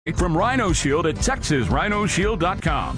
From Rhino Shield at TexasRhinoShield.com.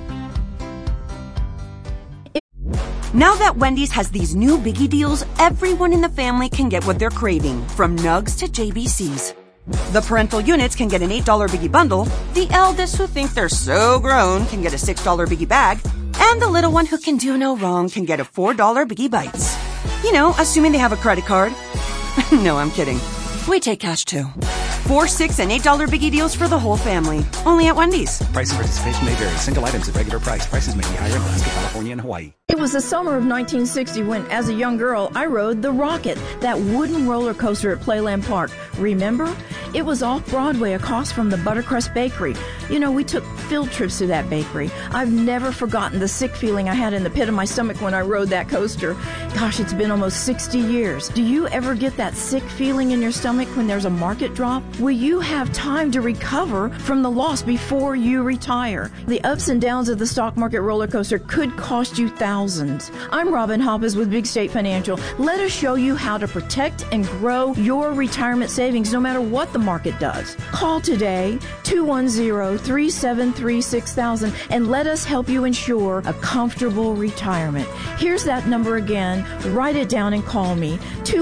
Now that Wendy's has these new biggie deals, everyone in the family can get what they're craving, from nugs to JBCs. The parental units can get an $8 biggie bundle, the eldest who think they're so grown can get a $6 biggie bag, and the little one who can do no wrong can get a $4 biggie bites. You know, assuming they have a credit card. No, I'm kidding. We take cash too. 4, 6, and $8 biggie deals for the whole family. Only at Wendy's. Price and participation may vary. Single items at regular price. Prices may be higher in Alaska, California, and Hawaii. It was the summer of 1960 when, as a young girl, I rode the Rocket, that wooden roller coaster at Playland Park. Remember? It was off Broadway across from the Buttercrust Bakery. You know, we took field trips to that bakery. I've never forgotten the sick feeling I had in the pit of my stomach when I rode that coaster. Gosh, it's been almost 60 years. Do you ever get that sick feeling in your stomach when there's a market drop? Will you have time to recover from the loss before you retire? The ups and downs of the stock market roller coaster could cost you thousands. I'm Robin Hoppes with Big State Financial. Let us show you how to protect and grow your retirement savings no matter what the market does. Call today, 210-373-6000, and let us help you ensure a comfortable retirement. Here's that number again. Write it down and call me,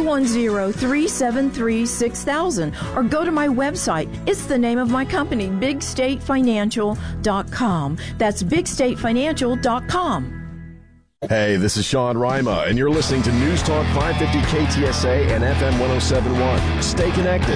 210-373-6000, or go to my website. It's the name of my company, BigStateFinancial.com. That's BigStateFinancial.com. Hey, this is Sean Rima, and you're listening to News Talk 550 KTSA and FM 107.1. Stay connected.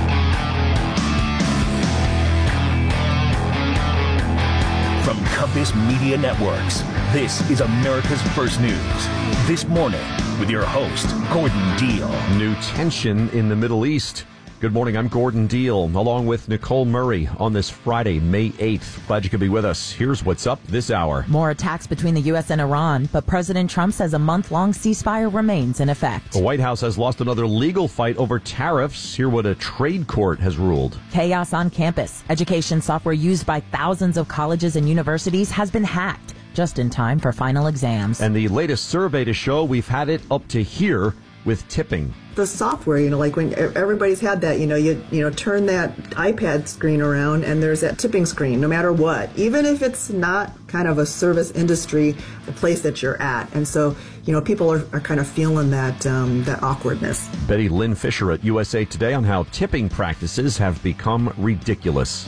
From Compass Media Networks, this is America's First News. This morning, with your host, Gordon Deal. New tension in the Middle East. Good morning, I'm Gordon Deal, along with Nicole Murray on this Friday, May 8th. Glad you could be with us. Here's what's up this hour. More attacks between the U.S. and Iran, but President Trump says a month-long ceasefire remains in effect. The White House has lost another legal fight over tariffs. Hear what a trade court has ruled. Chaos on campus. Education software used by thousands of colleges and universities has been hacked just in time for final exams. And the latest survey to show we've had it up to here with tipping. The software, like when everybody's had that, you turn that iPad screen around and there's that tipping screen, no matter what, even if it's not kind of a service industry, the place that you're at. And so, people are kind of feeling that awkwardness. Betty Lynn Fisher at USA Today on how tipping practices have become ridiculous.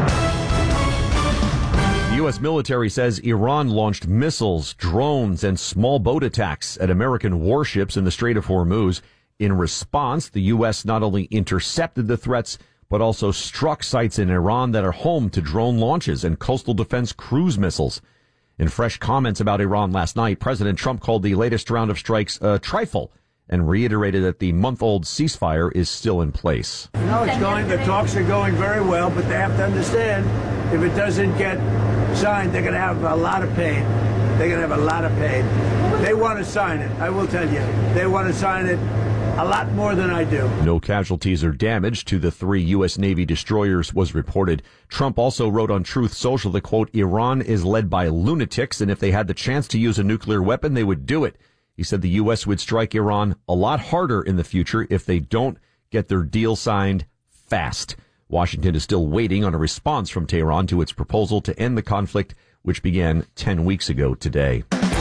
The U.S. military says Iran launched missiles, drones, and small boat attacks at American warships in the Strait of Hormuz. In response, the U.S. not only intercepted the threats, but also struck sites in Iran that are home to drone launches and coastal defense cruise missiles. In fresh comments about Iran last night, President Trump called the latest round of strikes a trifle and reiterated that the month-old ceasefire is still in place. The talks are going very well, but they have to understand if it doesn't get signed, they're going to have a lot of pain. They're going to have a lot of pain. They want to sign it, I will tell you. They want to sign it a lot more than I do. No casualties or damage to the 3 U.S. Navy destroyers was reported. Trump also wrote on Truth Social that, quote, Iran is led by lunatics, and if they had the chance to use a nuclear weapon, they would do it. He said the U.S. would strike Iran a lot harder in the future if they don't get their deal signed fast. Washington is still waiting on a response from Tehran to its proposal to end the conflict, which began 10 weeks ago today.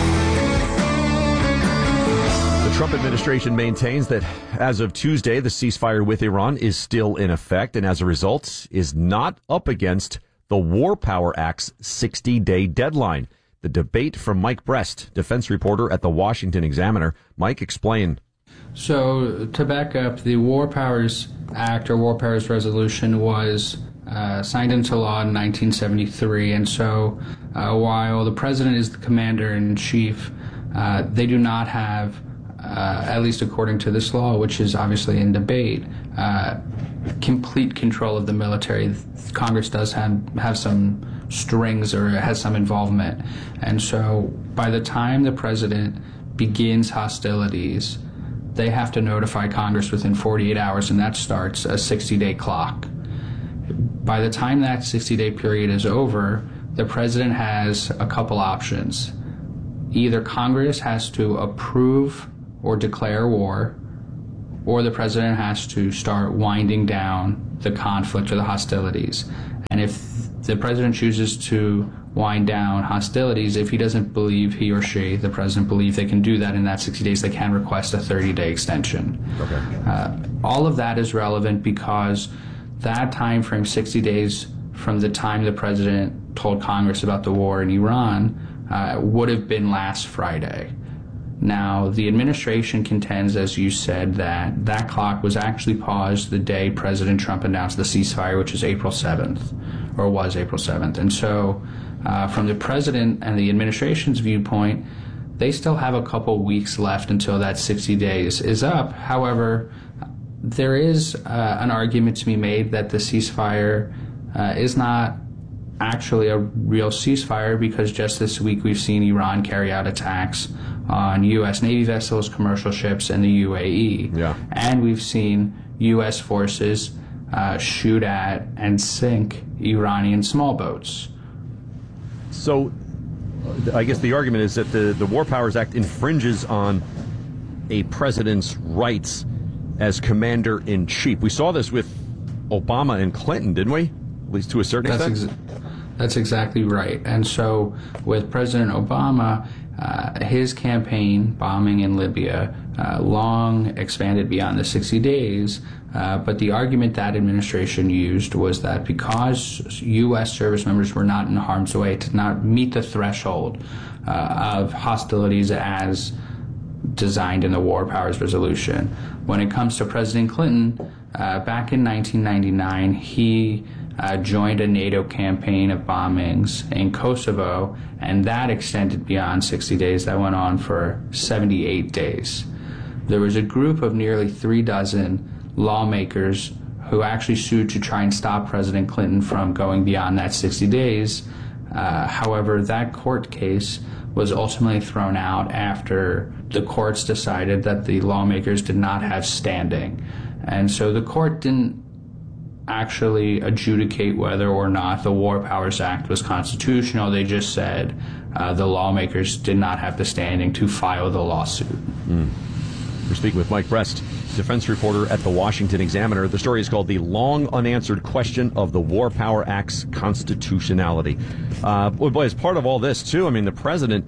The Trump administration maintains that as of Tuesday, the ceasefire with Iran is still in effect and as a result is not up against the War Power Act's 60-day deadline. The debate from Mike Brest, defense reporter at the Washington Examiner. Mike, explain. So to back up, the War Powers Act or War Powers Resolution was signed into law in 1973. And so while the president is the commander-in-chief, they do not have, at least according to this law, which is obviously in debate, complete control of the military. Congress does have some strings or has some involvement. And so by the time the president begins hostilities, they have to notify Congress within 48 hours, and that starts a 60-day clock. By the time that 60-day period is over, the president has a couple options. Either Congress has to approve or declare war, or the president has to start winding down the conflict or the hostilities. And if the president chooses to wind down hostilities, if he doesn't believe, he or she, the president, believe they can do that in that 60 days, they can request a 30-day extension. Okay. All of that is relevant because that time frame, 60 days from the time the president told Congress about the war in Iran, would have been last Friday. Now, the administration contends, as you said, that that clock was actually paused the day President Trump announced the ceasefire, which is April 7th, or was April 7th. And so, from the president and the administration's viewpoint, they still have a couple weeks left until that 60 days is up. However, there is an argument to be made that the ceasefire is not actually a real ceasefire, because just this week we've seen Iran carry out attacks on U.S. Navy vessels, commercial ships, and the UAE. Yeah. And we've seen U.S. forces shoot at and sink Iranian small boats. So I guess the argument is that the War Powers Act infringes on a president's rights as commander-in-chief. We saw this with Obama and Clinton, didn't we? At least to a certain extent. That's exactly right. And so with President Obama, his campaign, bombing in Libya, long expanded beyond the 60 days. But the argument that administration used was that because U.S. service members were not in harm's way, to not meet the threshold of hostilities as designed in the War Powers Resolution. When it comes to President Clinton, back in 1999, he joined a NATO campaign of bombings in Kosovo, and that extended beyond 60 days. That went on for 78 days. There was a group of nearly 36 lawmakers who actually sued to try and stop President Clinton from going beyond that 60 days. However, that court case was ultimately thrown out after the courts decided that the lawmakers did not have standing. And so the court didn't actually adjudicate whether or not the War Powers Act was constitutional. They just said the lawmakers did not have the standing to file the lawsuit. We're speaking with Mike Brest, defense reporter at the Washington Examiner. The story is called The Long Unanswered Question of the War Power Act's Constitutionality. Boy, as part of all this, too, I mean, the president,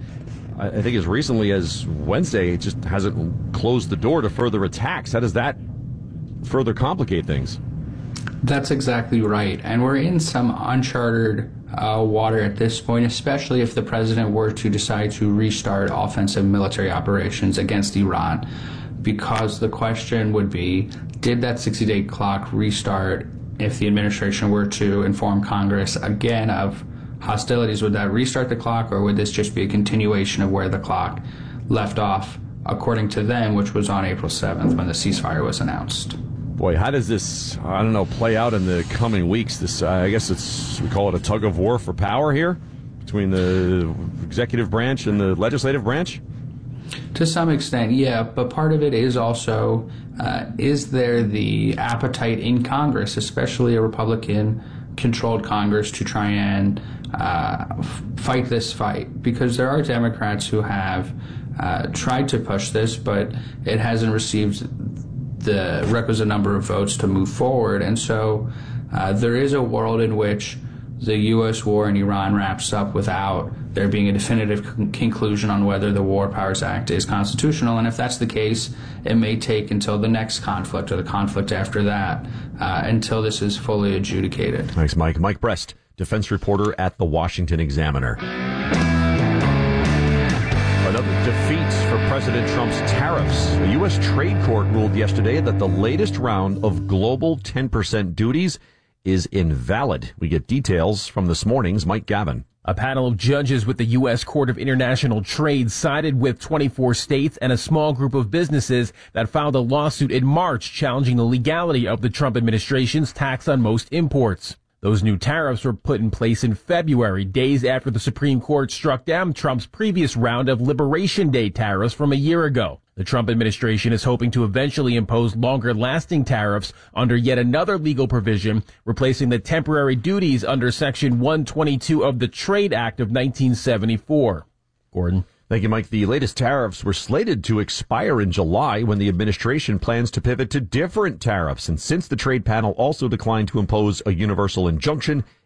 I think as recently as Wednesday, just hasn't closed the door to further attacks. How does that further complicate things? That's exactly right. And we're in some uncharted water at this point, especially if the president were to decide to restart offensive military operations against Iran. Because the question would be, did that 60-day clock restart if the administration were to inform Congress again of hostilities? Would that restart the clock, or would this just be a continuation of where the clock left off, according to them, which was on April 7th when the ceasefire was announced? Boy, how does this, I don't know, play out in the coming weeks? This, I guess we call it a tug of war for power here between the executive branch and the legislative branch? To some extent, yeah, but part of it is also, is there the appetite in Congress, especially a Republican-controlled Congress, to try and fight this fight? Because there are Democrats who have tried to push this, but it hasn't received the requisite number of votes to move forward. And so there is a world in which the U.S. war in Iran wraps up without there being a definitive conclusion on whether the War Powers Act is constitutional. And if that's the case, it may take until the next conflict or the conflict after that until this is fully adjudicated. Thanks, Mike. Mike Brest, defense reporter at the Washington Examiner. Another defeat for President Trump's tariffs. A U.S. trade court ruled yesterday that the latest round of global 10% duties is invalid. We get details from this morning's Mike Gavin. A panel of judges with the U.S. Court of International Trade sided with 24 states and a small group of businesses that filed a lawsuit in March challenging the legality of the Trump administration's tax on most imports. Those new tariffs were put in place in February, days after the Supreme Court struck down Trump's previous round of Liberation Day tariffs from a year ago. The Trump administration is hoping to eventually impose longer-lasting tariffs under yet another legal provision, replacing the temporary duties under Section 122 of the Trade Act of 1974. Gordon. Thank you, Mike. The latest tariffs were slated to expire in July when the administration plans to pivot to different tariffs. And since the trade panel also declined to impose a universal injunction,